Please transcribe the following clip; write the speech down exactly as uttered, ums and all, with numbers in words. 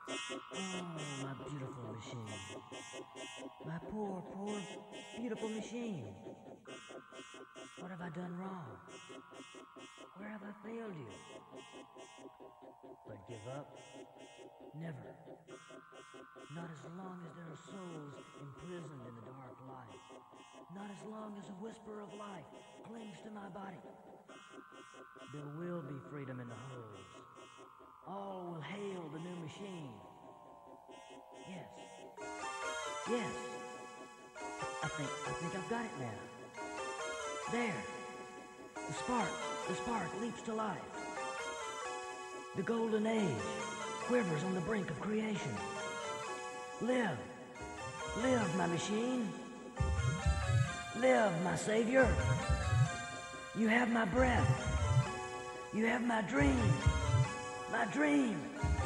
Oh, my beautiful machine. My poor, poor, beautiful machine. What have I done wrong? Where have I failed you? But give up? Never. Not as long as there are souls imprisoned in the dark light. Not as long as a whisper of life clings to my body. There will be freedom in the holes. All will hail the new machine. Yes. Yes. I think, I think I've got it now. There. The spark, the spark leaps to life. The golden age quivers on the brink of creation. Live. Live, my machine. Live, my savior. You have my breath. You have my dream. My dream.